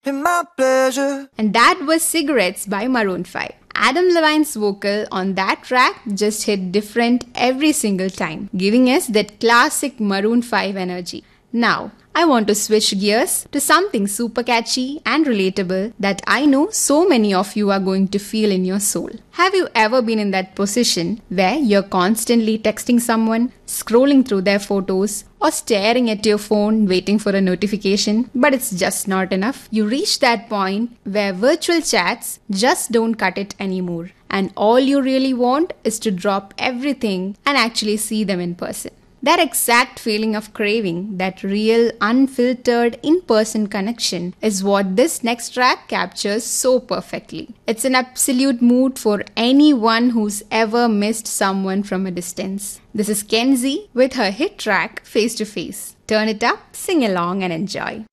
in my pleasure. And that was Cigarettes by Maroon 5. Adam Levine's vocal on that track just hit different every single time, giving us that classic Maroon 5 energy. Now, I want to switch gears to something super catchy and relatable that I know so many of you are going to feel in your soul. Have you ever been in that position where you're constantly texting someone, scrolling through their photos, or staring at your phone waiting for a notification, but it's just not enough? You reach that point where virtual chats just don't cut it anymore, and all you really want is to drop everything and actually see them in person. That exact feeling of craving, that real, unfiltered, in-person connection is what this next track captures so perfectly. It's an absolute mood for anyone who's ever missed someone from a distance. This is Kenzie with her hit track, Face to Face. Turn it up, sing along and enjoy.